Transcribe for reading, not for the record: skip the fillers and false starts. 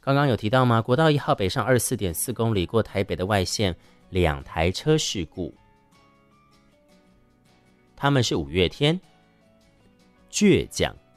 刚刚有提到吗？国道1号北上24.4公里过台北的外线，2台车事故。他们是五月天，倔强。